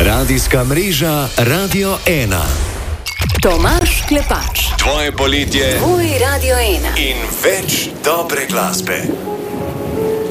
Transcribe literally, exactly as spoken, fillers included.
Radijska mreža Radio ena. Tomaž Klepač. Tvoje poletje. Tvoj Radio ena. In več dobre glasbe.